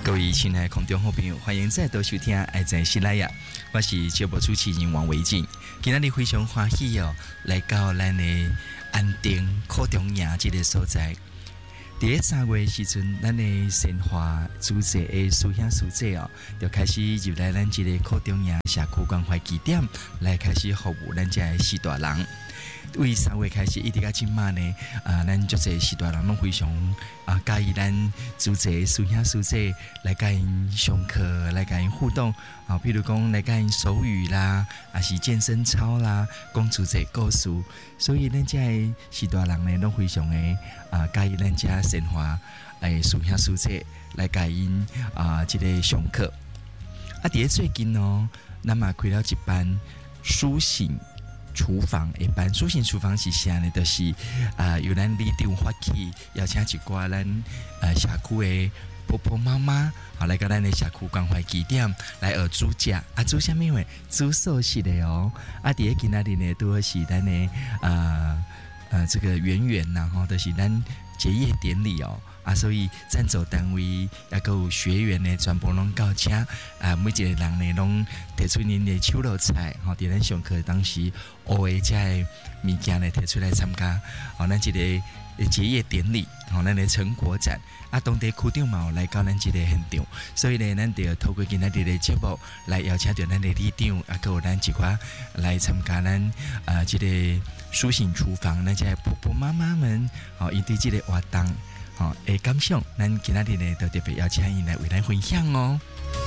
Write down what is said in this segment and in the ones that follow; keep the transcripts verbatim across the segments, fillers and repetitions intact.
各位亲爱的空中好朋友，欢迎再度收听《爱在西拉雅》，我是节目主持人王维静。今天非常欢喜哦，来到咱的安定考中营这个所在。第一三月时阵，咱的鲜花组织的师兄师姐哦，就开始入来咱这个考中营社区关怀据点，来开始服务咱这的四大人。为三月开始一直到今嘛呢，啊，咱足侪四大人拢非常啊，介意咱组织的师兄师姐来甲因上课，来甲因互动啊，比如讲来甲因手语啦，啊是健身操啦，讲组织故事，所以咱这四大人呢，拢非常的啊，介意咱这生活诶师兄师姐来甲因啊，这个上课。啊，伫咧最近哦，咱嘛开了一班苏醒厨房一班，苏醒厨房是啥呢？就是啊、呃，由咱里长发起邀请一寡咱呃社区的婆婆妈妈，好来到咱的社区关怀据点来学煮食啊，煮啥物话？煮素食的哦。啊，伫咧今仔日呢，都是咱的呃呃这个圆圆呐，吼，就是咱结业典礼哦。啊，所以赞助单位也佮有学员呢，全部拢到车啊，每一个人呢拢提出恁的手路菜，吼，伫咱上课当时学的这物件呢提出来参加，吼，咱一个结业典礼，吼，咱的成果展，啊，当地区长嘛有来到咱这个现场，所以呢，咱就透过今仔日的节目来邀请到咱的里长，啊，佮有咱一寡来参加咱啊这个苏醒厨房，咱这婆婆妈妈们，吼，伊对这个活动。好，诶，感想，咱今仔日呢，就特别邀请伊来为咱分享哦。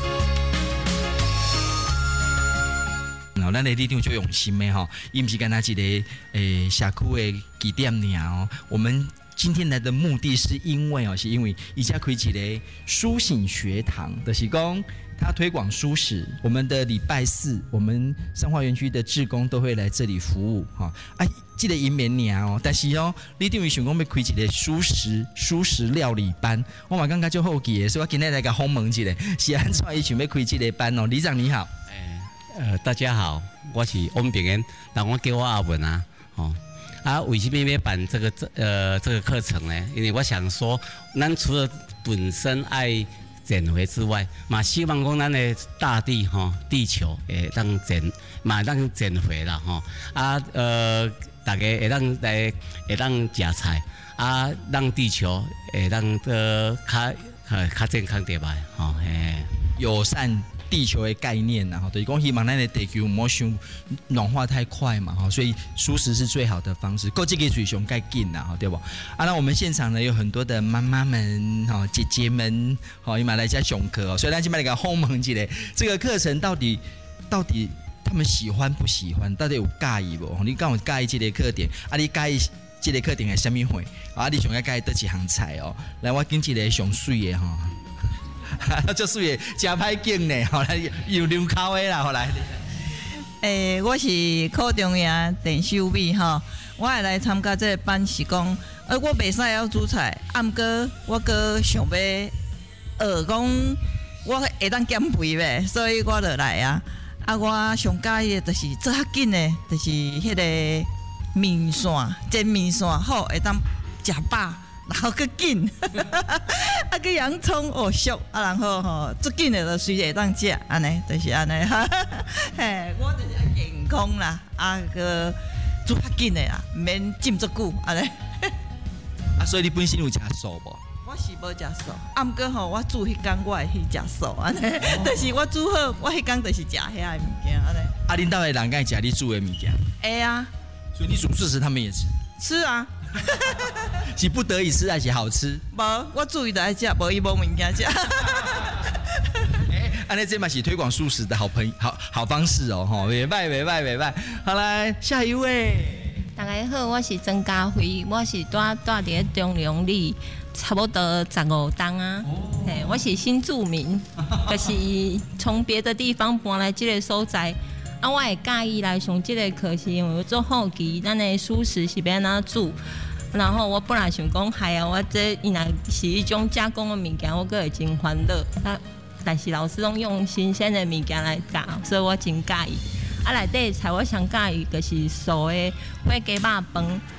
然后，咱的里长就用心的哈，伊毋是干那一个诶社区的据点尔哦。我们今天来的目的是因为哦，是因为伊家开一个苏醒学堂，就是讲他推广蔬食。我们的礼拜四，我们彰化园区的志工都会来这里服务哈。啊，这个因免尔哦，但是哦，你等于想讲要开一个蔬食蔬食料理班，我嘛感觉就好奇的，所以我今天来个访问一下，是安怎伊想要开这个班哦？李长你好， 呃，大家好，我是翁炳恩，那我叫我阿文啊，哦。啊，为什么要办这个这呃这个课程呢？因为我想说，咱除了本身爱减肥之外，嘛希望讲咱的大地哈、哦、地球会当减嘛当减肥啦哈、哦、啊呃大家会当来会当食菜啊，让地球会当呃较呃较健康点吧哈嘿友善地球的概念然后就是讲希望咱的地球唔好伤暖化太快嘛，所以蔬食是最好的方式。够这个水熊该紧啦，对不？啊，那我们现场呢有很多的妈妈们、哈姐姐们，好，伊马来加熊课哦，所以咱今麦来个轰猛起来，这个课程到底到底他们喜欢不喜欢？到底有介意不？你讲有介意这个课点，啊，你介意这个课点系什么货？啊，你想要介意倒一项菜哦？来，我拣一个上水的哈。足水的，真歹景呢，后来有流口的啦，后来。 诶、欸，我是考中央电修美吼，我会来参加这个班是讲，呃，我袂使晓煮菜，啊，毋过我阁想要学讲，我会当减肥呗，所以我就来啊。啊，我上介意的就是做较紧的，就是迄个面线，煎面线好，会当食饱。然后佮紧，啊佮洋葱哦熟，啊然后吼足紧的就随会当食，安尼就是安尼，嘿，我就是要健康啦，啊个煮较紧的啦，唔免浸足久，安尼。 啊，所以你本身有食素无？ 我是无食素，啊毋过吼，我煮迄天我会去食素，安尼，但是我煮好，我迄天就是食遐个物件，安尼。 啊，恁兜的人敢会食你煮的物件？ 会啊， 所以你煮素食，他们也吃。 吃啊。 是不得已吃还是好吃？ 无，我注意的爱食，无伊无物件食。 哎，安尼这嘛是推广素食的好朋好好方式哦，吼，袂歹袂歹袂歹。好来，下一位。 大家好，我是曾家辉，我是住住伫中良里，差不多十五栋啊。嘿、哦，我是新住民，就是从别的地方搬来这个所在。啊，我会介意来上这个课，是因为我做好奇，咱的蔬食是要安怎煮。然后我本来想讲，系啊，我这伊若是一种加工的物件，我个会真欢乐。啊，但是老师拢用新鲜的物件来教，所以我真介意。啊，内底菜我上介意就是素的火鸡肉饭，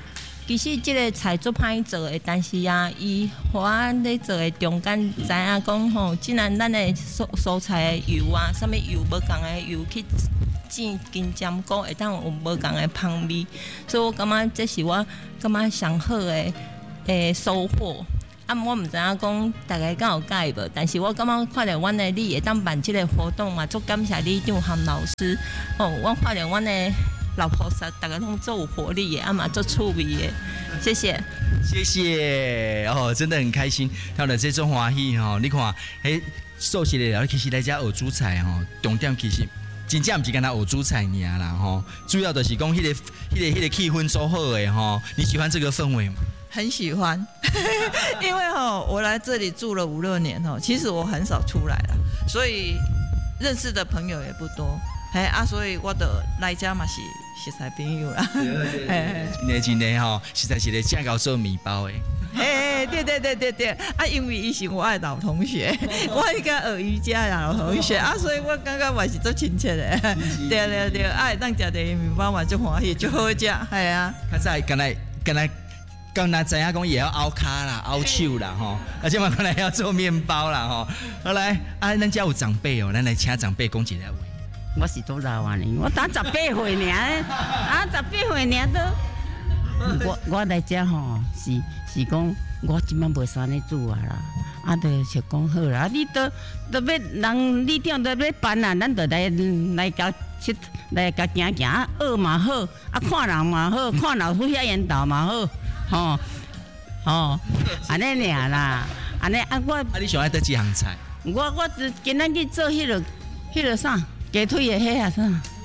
其实即个菜做歹做的，但是啊，伊互我咧做的中间知影讲吼，既然咱的蔬蔬菜的油啊，啥物油无共的油去煎金针菇，会当有无共的香味，所以我感觉这是我感觉上好的诶收获。啊，我毋知影讲大家敢有介无，但是我感觉看到阮的你会当办即个活动嘛，足感谢你长和老师。哦，我看到阮的老菩萨，大家拢做有活力的，啊嘛做趣味的，谢谢。 谢谢哦，真的很开心，听到这种欢喜吼、哦。你看，迄素食的了，其实来遮学煮菜吼、哦，重点其实真正毋是干那学煮菜尔啦吼，主要就是讲迄、那个、迄、那个、迄、那个气氛做好的吼、哦。你喜欢这个氛围吗？ 很喜欢，因为哈，我来这里住了五六年哈，其实我很少出来了，所以认识的朋友也不多，嘿啊，所以我的来家嘛是熟识朋友啦。 真的真的吼，实在是个正够做面包的。 嘿，对对对对对，啊，因为伊是我的老同学，我迄个学瑜伽的老同学啊，所以我感觉嘛是做亲切的。对对对，啊，当食的面包嘛，足欢喜，足好食，系啊。 较早敢来敢来。刚才知影讲也要凹脚啦、凹手啦吼，而且嘛可能要做面包啦吼。好来，啊，咱家有长辈哦，咱来请长辈讲一下话。 我是多老啊呢，我打十八岁尔，啊，十八岁尔都。我我来遮吼是是讲，我即摆无啥咧煮啊啦，啊，就是讲好啦，你都都要人你定都要办啊，咱就来来甲去来甲行行，啊，学嘛好，啊，看人嘛好，看老师遐引导嘛好。吼吼，安尼尔啦，安尼啊我啊你想爱得几行菜？ 我我今仔日做迄落迄落啥鸡腿的迄啊啥，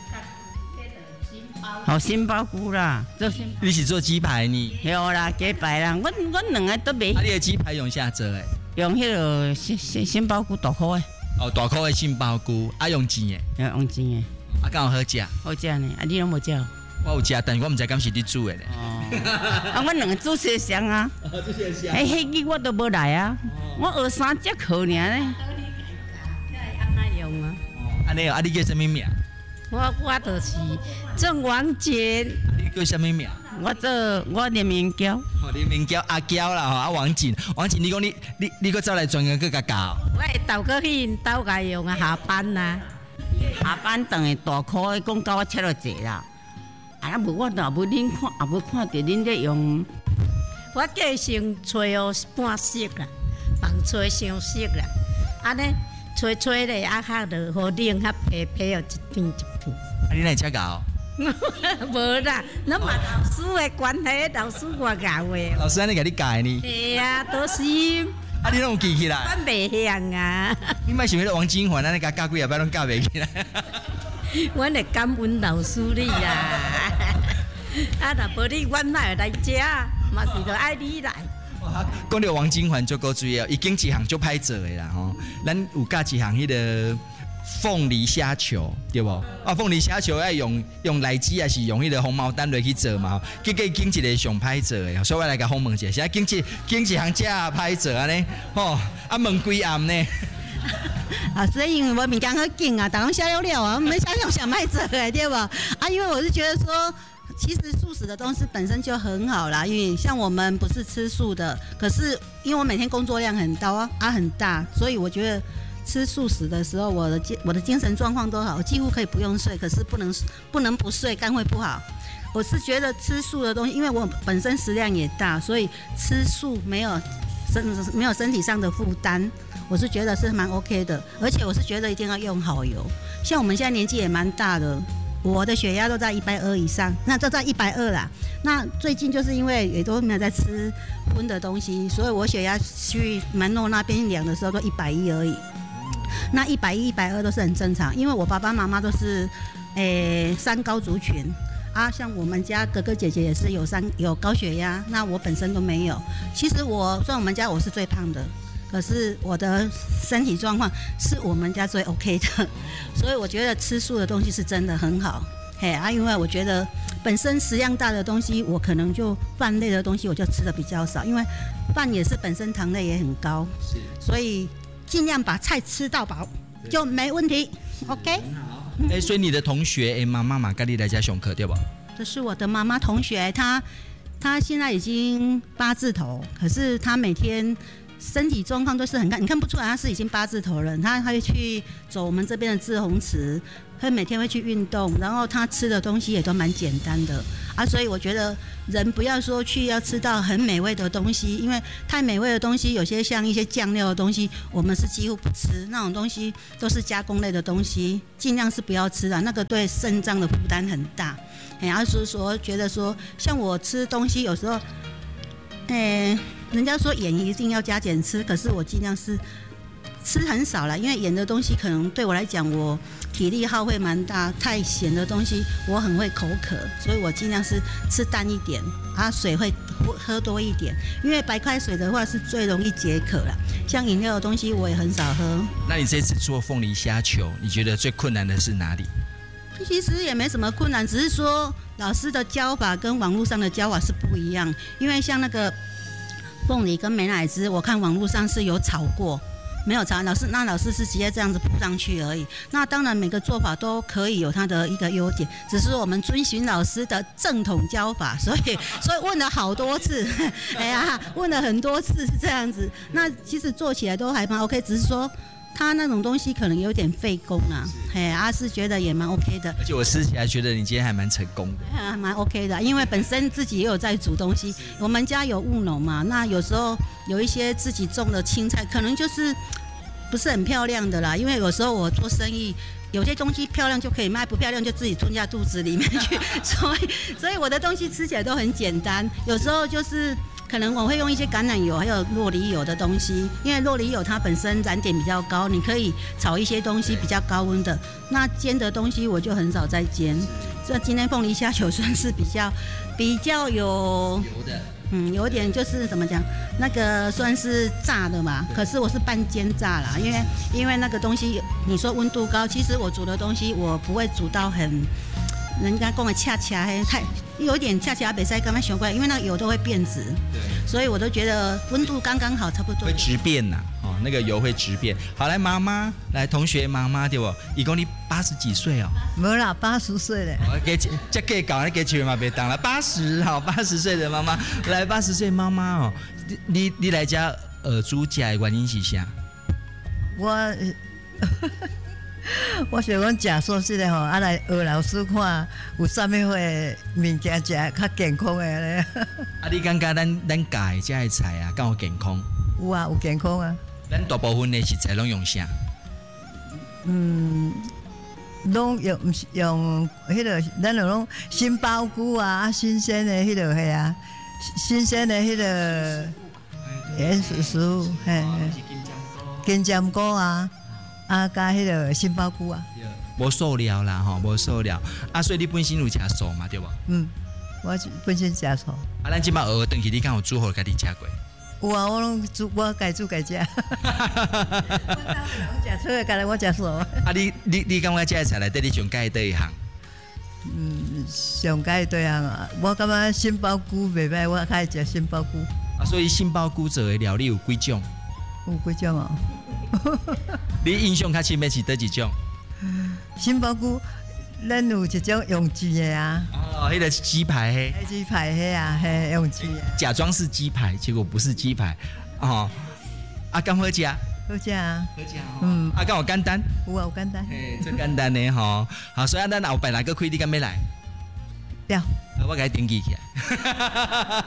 好新包菇啦，做新。 你是做鸡排呢？ 有啦，鸡排啦，我我两个都卖。 啊，你的鸡排用啥做的？ 用迄落新新新包菇大颗的。 哦，大颗的新包菇，啊用煎的。 用煎的。 啊，敢有好食？ 好食呢，啊你拢无食？ 我有食，但是我唔知敢是你煮的咧。 哦，啊，我两个煮相像啊，煮相像。迄迄日我都无来啊，我学三节课尔咧。安那用啊？ 安尼哦，啊你叫什么名？ 我我就是郑王杰。 你叫什么名？ 我做我连名娇。 哦，连名叫阿娇啦吼，啊王静，王静，你讲你你你搁走来专门搁甲教？ 我会倒过去因兜家用啊，下班啦，下班等下大课讲到我切落坐啦。啊！无我若无恁看，也无看到恁咧用。我计先吹哦半色啦，放吹伤色啦。安尼吹吹咧，啊较落好冷，较皮皮哦一片一片。 啊！你来遮教？ 无啦，咱嘛老师的关系，老师我教的。 老师安尼甲你教呢？ 是啊，都是。 啊！你拢有记起来？ 我袂晓啊。 你莫想迄个王金环，安尼甲教几下摆拢教袂起来。 阮会感恩老师你啦，啊，若无你，阮哪会来遮？嘛是着爱你来。 讲到王金环足够注意哦，已经一项足歹做的啦吼。咱有教一项迄个凤梨虾球，对不？啊，凤梨虾球要用用来鸡还是用迄个红毛丹落去做嘛？结果经一个上歹做的，所以我来甲访问一下，现在经一经一项遮歹做安尼，吼，啊问几暗呢？ 啊，所以因为我物件好紧啊，大家下了了啊，我们想想想卖这个对吧？啊，因为我是觉得说，其实素食的东西本身就很好啦，因为像我们不是吃素的，可是因为我每天工作量很大啊，啊很大，所以我觉得吃素食的时候，我的我的精神状况都好，我几乎可以不用睡，可是不能不能不睡，肝会不好。我是觉得吃素的东西，因为我本身食量也大，所以吃素没有身没有身体上的负担。我是觉得是蛮 OK 的，而且我是觉得一定要用好油。像我们现在年纪也蛮大的，我的血压都在一百二以上，那都在一百二啦。那最近就是因为也都没有在吃荤的东西，所以我血压去门诺那边量的时候都一百一而已。那一百一、一百二都是很正常，因为我爸爸妈妈都是诶三高族群啊，像我们家哥哥姐姐也是有三有高血压，那我本身都没有。其实我算我们家我是最胖的。可是我的身体状况是我们家最 OK 的，所以我觉得吃素的东西是真的很好。嘿啊，因为我觉得本身食量大的东西，我可能就饭类的东西我就吃的比较少，因为饭也是本身糖类也很高，是，所以尽量把菜吃到饱就没问题。OK。 哎、欸，所以你的同学哎，妈妈嘛，跟你来家上课对吧？ 这是我的妈妈同学，她他现在已经八字头，可是他每天身体状况都是很看，你看不出来他是已经八字头了。他他会去走我们这边的志宏池，他每天会去运动，然后他吃的东西也都蛮简单的啊。所以我觉得人不要说去要吃到很美味的东西，因为太美味的东西，有些像一些酱料的东西，我们是几乎不吃，那种东西都是加工类的东西，尽量是不要吃的，那个对肾脏的负担很大。哎，然后所以说觉得说，像我吃东西有时候，哎，人家说盐一定要加减吃，可是我尽量是吃很少了，因为盐的东西可能对我来讲，我体力耗费蛮大，太咸的东西我很会口渴，所以我尽量是吃淡一点，啊，水会喝多一点，因为白开水的话是最容易解渴了。像饮料的东西我也很少喝。 那你这次做凤梨虾球，你觉得最困难的是哪里？ 其实也没什么困难，只是说老师的教法跟网络上的教法是不一样。因为像那个凤梨跟美乃滋，我看网络上是有炒过，没有炒。老师那老师是直接这样子铺上去而已。那当然每个做法都可以有它的一个优点，只是我们遵循老师的正统教法，所以所以问了好多次，哎呀，问了很多次是这样子。那其实做起来都还蛮 OK， 只是说。他那种东西可能有点费工啊，嘿，阿是觉得也蛮 OK 的， 而且我吃起来觉得你今天还蛮成功的， 还蛮 OK 的，因为本身自己也有在煮东西，我们家有务农嘛，那有时候有一些自己种的青菜，可能就是不是很漂亮的啦，因为有时候我做生意，有些东西漂亮就可以卖，不漂亮就自己吞下肚子里面去，所以所以我的东西吃起来都很简单，有时候就是。可能我会用一些橄榄油，还有酪梨油的东西，因为酪梨油它本身燃点比较高，你可以炒一些东西比较高温的。那煎的东西我就很少在煎。这今天凤梨虾球算是比较比较有油的， 嗯，有点就是怎么讲，那个算是炸的嘛，可是我是半煎炸啦，因为因为那个东西你说温度高，其实我煮的东西我不会煮到很。人家跟我恰恰太有点恰恰北塞刚刚学过来，因为那个油都会变质，对，所以我都觉得温度刚刚好，差不多。 会质变呐、啊，哦，那个油会质变。好，来妈妈，来同学妈妈对不？一共你八十几岁哦？ 没啦，八十岁嘞。 我给这给搞，那给钱嘛别当了，八十好，八十岁的妈妈，来八十岁妈妈哦，你你你来家耳珠家的原因是啥？ 我。我想讲食素食的吼，啊来学老师看有啥物货物件食较健康的咧。 啊，你感觉咱咱家的这些菜啊，敢有健康？ 有啊，有健康啊。 咱大部分的食材拢用啥？ 嗯，拢用用迄个，咱就拢新包菇啊，新鲜的迄个嘿啊，新鲜的迄个原始食物，嘿，金针菇啊。啊，加迄个杏鲍菇啊， 无塑料啦吼，无塑料啊，所以你本身有食素嘛，对无？ 嗯，我本身食素。 啊，咱即摆学回去，你敢有煮好家己食过？ 有啊，我拢煮，我家煮家食。我食错，家己我食素。啊， 你你你感觉这个菜内底你上介意一项？ 嗯，上介对项啊，我感觉杏鲍菇袂歹，我较爱食杏鲍菇。 啊，所以杏鲍菇做的料理有几种？ 有几种哦？ 你印象较深的是倒一种？ 杏鲍菇，咱有一种用煎的啊。 哦，迄个是鸡排嘿。 鸡排嘿啊，嘿用煎的。 假装是鸡排，结果不是鸡排。哦，啊，敢好食？ 好食啊。 好食哦。 嗯， 啊，敢有简单？ 有啊，有简单。 嘿，最简单的吼。好，所以咱后摆哪个开，你敢要来？ 要。 我给你登记起来。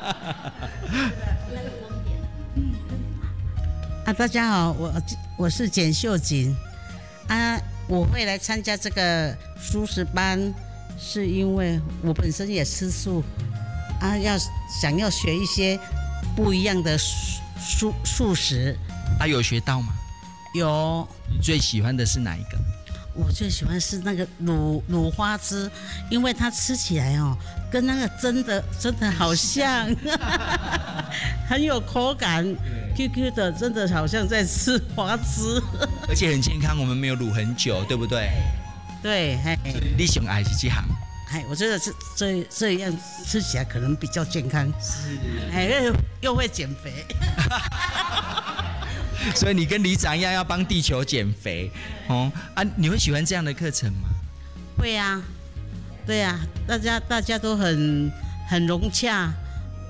啊，大家好，我我是简秀锦啊，我会来参加这个素食班，是因为我本身也吃素啊，要想要学一些不一样的素素食。 啊，有学到吗？ 有。 你最喜欢的是哪一个？ 我最喜欢是那个卤卤花枝，因为它吃起来哦，跟那个真的真的好像，很有口感 ，Q Q 的，真的好像在吃花枝， 而且很健康，我们没有卤很久，对不对？ 对，嘿， 你最爱是这行？ 哎，我觉得这这这样吃起来可能比较健康， 是， 哎，又又会减肥。 所以你跟里长一样要帮地球减肥哦啊！你会喜欢这样的课程吗？ 会啊，对啊，大家大家都很很融洽，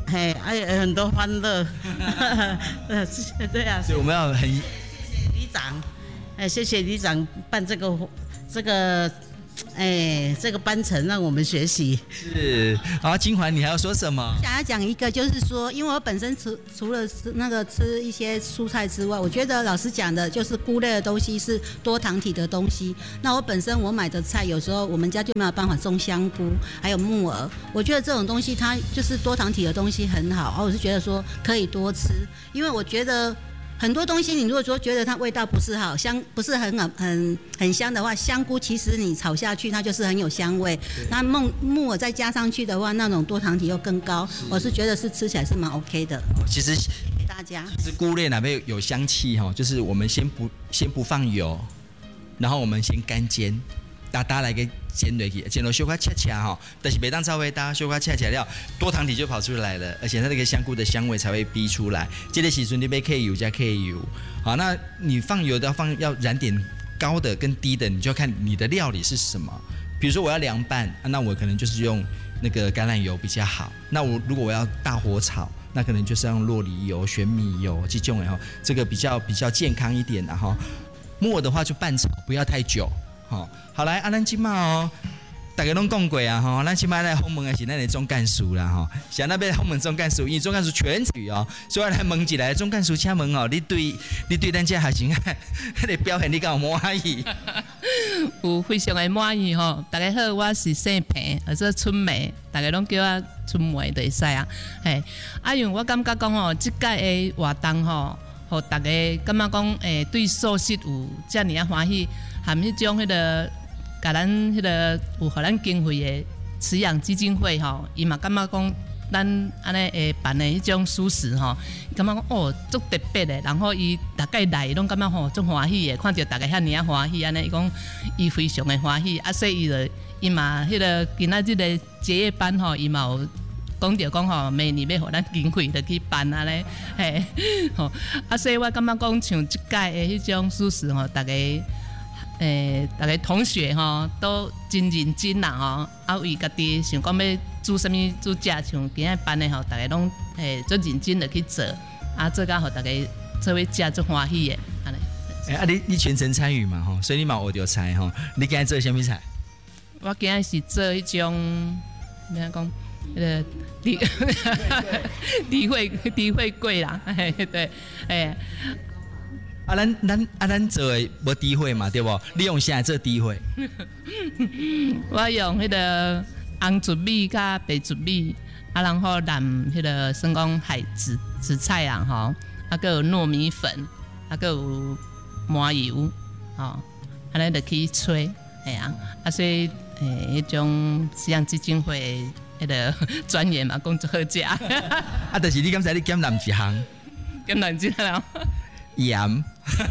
嘿，还有很多欢乐，对啊， 所以我们要很里长，哎，谢谢里长办这个这个。哎，这个班程让我们学习。 是，好，金环，你还要说什么？ 想要讲一个，就是说，因为我本身除除了吃那个吃一些蔬菜之外，我觉得老师讲的就是菇类的东西是多糖体的东西。那我本身我买的菜，有时候我们家就没有办法种香菇，还有木耳。我觉得这种东西它就是多糖体的东西很好，而我是觉得说可以多吃，因为我觉得。很多东西，你如果说觉得它味道不是好香，不是很很很香的话，香菇其实你炒下去，它就是很有香味。那木木耳再加上去的话，那种多糖体又更高。是我是觉得是吃起来是蛮 OK 的。 其实给大家， 其实菇类哪边有香气哈，就是我们先不先不放油，然后我们先干煎，大大来个煎落去，煎到小块恰恰哈，但是每当稍微大小块恰恰了，多糖体就跑出来了，而且它那个香菇的香味才会逼出来。这个时阵你要 K 油加 K 油，好，那你放油的要放要燃点高的跟低的，你就要看你的料理是什么。比如说我要凉拌，那我可能就是用那个橄榄油比较好。那我如果我要大火炒，那可能就是要用酪梨油、玄米油这种然后这个比较比较健康一点的哈。木耳的话就拌炒，不要太久。好，好来，啊，咱今嘛哦，大家拢讲过啊，吼，咱今嘛来访问的是咱的总干事啦，吼，想那边访问总干事，因为总干事全语哦，所以我来问一下总干事，请问哦，你对你对咱这学生迄个表现，你敢有满意？ 有非常的满意吼，大家好，我是姓平，或者春梅，大家拢叫我春梅就会使啊，嘿，啊，因为我感觉讲吼，即届的活动吼，互大家感觉讲，诶，对素食有遮尔啊欢喜。含迄种迄个，甲咱迄个有互咱经费的饲养基金会吼，伊嘛感觉讲，咱安尼会办的迄种素食吼，感觉讲哦，足特别的，然后伊大概来拢感觉吼足欢喜的，看到大家遐尔啊欢喜安尼，伊讲伊非常的欢喜，啊，所以伊就伊嘛迄个今仔日的结业班吼，伊嘛有。讲着讲吼，明年要互咱经费就去办啊咧，嘿，吼，啊，所以我感觉讲像即届的迄种素食吼，大家。诶，大家同学吼都真认真啦吼，啊为家己想讲要煮啥物煮食，像今仔班的吼，大家拢诶足认真的去做，啊做甲互大家做伙食足欢喜的，安尼。 诶、欸，啊你你全程参与嘛吼，所以你嘛学着菜吼，你今仔做啥物菜？ 我今仔是做迄种，咩讲？迄个李李慧李慧贵啦，嘿对，诶。 啊，咱咱啊，咱做的无诋毁嘛，对不？你用啥做诋毁？ 我用迄个红竹米甲白竹米，啊，然后染迄个算讲海紫紫菜啊，吼，啊，佮有糯米粉，啊，佮有麻油，吼，安尼就去吹，系啊，啊，所以诶，迄种饲养基金会迄个专员嘛，工作好食。啊， 但是你刚才你减染一项， 减染一项。 盐，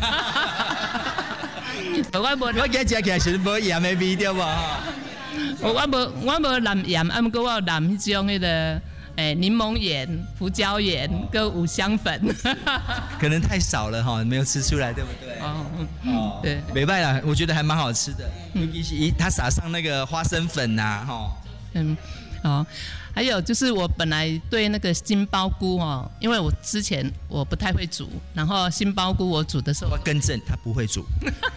我无， 我今日食起来是无盐的味对无？ 我无，我无染盐，啊，毋过我有染迄种迄个诶柠檬盐、胡椒盐跟五香粉。 可能太少了哈，没有吃出来，对不对？哦，哦对，没办法，我觉得还蛮好吃的，尤其是它撒上那个花生粉呐，哈。嗯， 哦。还有就是我本来对那个杏鲍菇哦，因为我之前我不太会煮，然后杏鲍菇我煮的时候， 我更正他不会煮。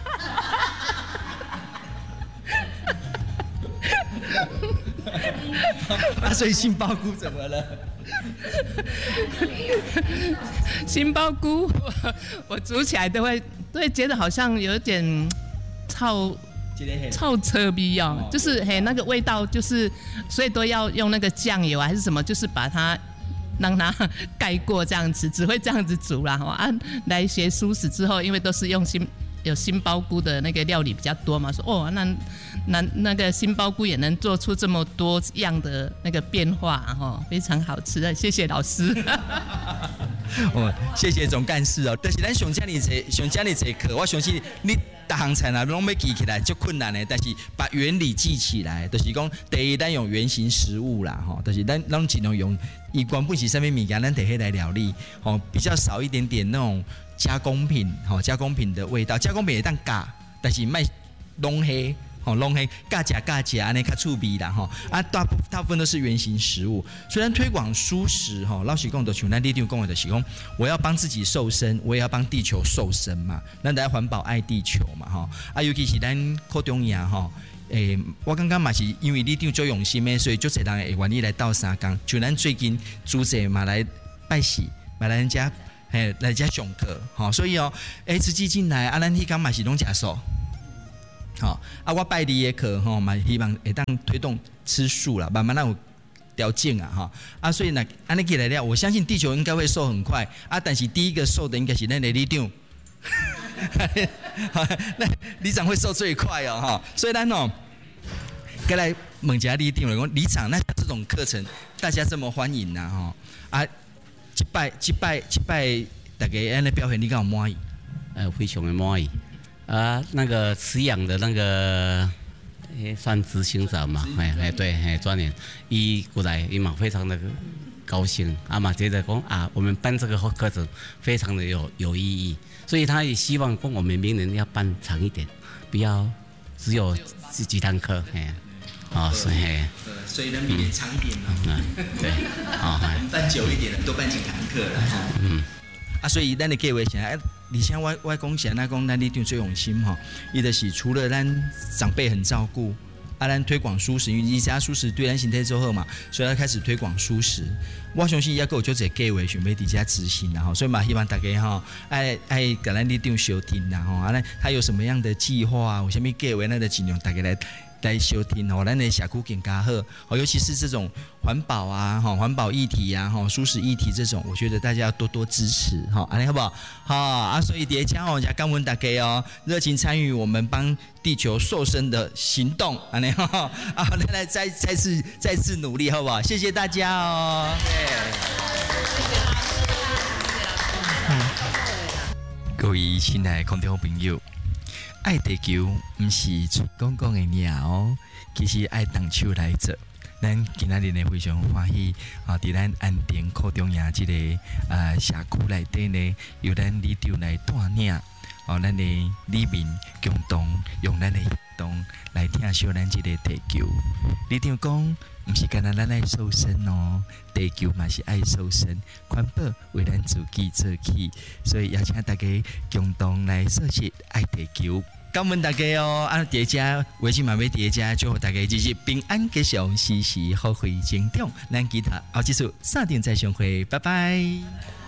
啊，所以杏鲍菇怎么了？ 杏鲍菇我, 我煮起来都会都会觉得好像有点臭。臭车逼哦，就是嘿那个味道，就是所以都要用那个酱油还是什么，就是把它让它盖过这样子，只会这样子煮啦。啊，来学素食之后，因为都是用杏有杏鲍菇的那个料理比较多嘛，说哦那那那个杏鲍菇也能做出这么多样的那个变化哈，非常好吃的，谢谢老师。 哦，谢谢总干事哦。但是咱上遮尔济，上遮尔济课，我相信你逐项菜啊，拢要记起来就困难的。但是把原理记起来，就是讲第一，咱用原型食物啦，吼，就是咱咱尽量用，伊原本是啥物物件，咱摕起来料理，吼，比较少一点点那种加工品，吼，加工品的味道，加工品会当加，但是卖弄黑， 吼，拢嘿嘎夹嘎夹安尼较趣味啦吼，啊大部大部分都是原型食物。虽然推广蔬食吼，老实讲就像咱里长讲的，就是讲我要帮自己瘦身，我也要帮地球瘦身嘛。咱在环保爱地球嘛吼，啊尤其是咱科中亚吼。诶、欸，我感觉嘛是因为里长做用心的，所以就侪人会愿意来斗相共。就咱最近组织嘛来拜喜，嘛来人家嘿来家上课，吼，所以哦，诶、欸，慈济进来啊，咱迄讲嘛是拢食素。好、哦、啊，我拜你的课吼，嘛、哦、希望会当推动吃素啦，慢慢让有条件啊哈啊，所以呢，安尼起来了，我相信地球应该会瘦很快啊，但是第一个瘦的应该是咱的里长，那里长会瘦最快哦哈，所以咱哦，该来问一下里长了，讲里长那这种课程大家这么欢迎呐、啊、哈啊，一拜一拜一拜，大家安尼表现你敢有满意？ 呃，非常的满意。啊，那个慈养的那个，诶，算执行长嘛，哎哎对，哎专员，伊过来，伊嘛非常的高兴，啊嘛觉得讲啊，我们办这个课程非常的有有意义，所以他也希望讲我们明年要办长一点，不要只有几几堂课，哎，哦，所以， 所以能明年长一点嘛， 嗯，对，哦， 办久一点，多办几堂课了，嗯。啊，所以咱的计划是，哎，而且我我讲是那讲咱里长最用心吼，伊就是除了咱长辈很照顾，啊，咱推广蔬食，因为伊家蔬食对咱身体最好嘛，所以他开始推广蔬食。我相信也有就这计划想要伫遮执行啦吼，所以嘛希望大家吼爱爱甲咱里长收听啦吼，啊，他有什么样的计划啊，有什么计划，咱就尽量大家来。来收听吼，咱的社区更加好，哦，尤其是这种环保啊，哈，环保议题啊，哈，蔬食议题这种，我觉得大家要多多支持，哈，安尼好不好？好啊，所以叠加哦，也感恩大家哦，热情参与我们帮地球瘦身的行动，安尼哈，啊，来来再再次再次努力，好不好？谢谢大家哦。各位亲爱的观众朋友。爱地球不是嘴讲讲的鸟哦，其实爱动手来做。咱今仔日呢非常欢喜啊！伫咱安定科中央这个啊社区内底呢，由咱里长来带领，哦，咱的里民共同用咱的行动来疼惜咱这个地球。里长讲，不是干那咱爱瘦身哦，地球嘛是爱瘦身，环保为咱自己做起，所以邀请大家共同来设计爱地球。感恩大家哦！啊，叠加微信嘛要叠加，祝福大家日日平安吉祥，时时好运成长。咱其他后一次三点再相会，拜拜。